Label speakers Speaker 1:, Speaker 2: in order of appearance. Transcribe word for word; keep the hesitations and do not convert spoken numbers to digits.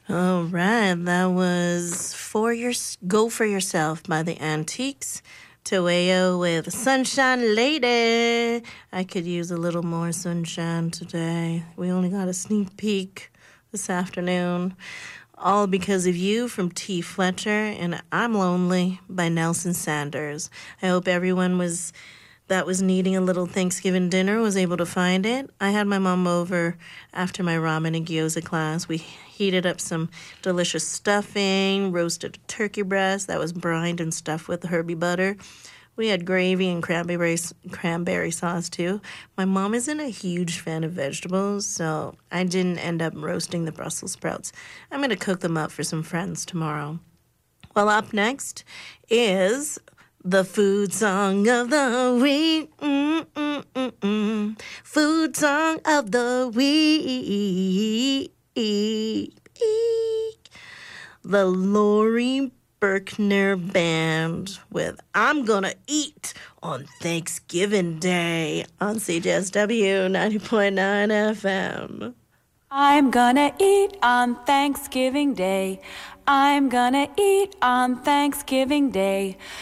Speaker 1: All right, that was For Your Go For Yourself by the Antiques. Toeo with Sunshine Lady. I could use a little more sunshine today. We only got a sneak peek this afternoon. All because of you from T. Fletcher and I'm Lonely by Nelson Sanders. I hope everyone was that was needing a little Thanksgiving dinner was able to find it. I had my mom over after my ramen and gyoza class. We heated up some delicious stuffing, roasted turkey breast that was brined and stuffed with Herbie butter. We had gravy and cranberry, cranberry sauce, too. My mom isn't a huge fan of vegetables, so I didn't end up roasting the Brussels sprouts. I'm going to cook them up for some friends tomorrow. Well, up next is the food song of the week. Mm-mm-mm-mm. Food song of the week. The Lori Berkner Band with I'm Gonna Eat on Thanksgiving Day on C J S W ninety point nine F M.
Speaker 2: I'm gonna eat on Thanksgiving Day. I'm gonna eat on Thanksgiving Day.